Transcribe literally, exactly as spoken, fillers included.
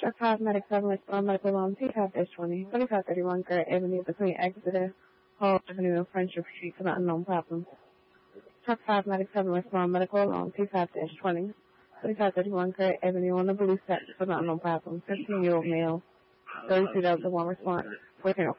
Truck five Medic seven Respond Medical Alone, T five twenty, thirty-five thirty-one Garrett Avenue between Exeter, Hall Avenue and Friendship Street for the unknown problem. Truck five Medic seven Respond Medical Alone, T five twenty, thirty-five thirty-one Garrett Avenue on the blue set for the unknown problem. fifteen-year-old male, thirty-two thousand one response, within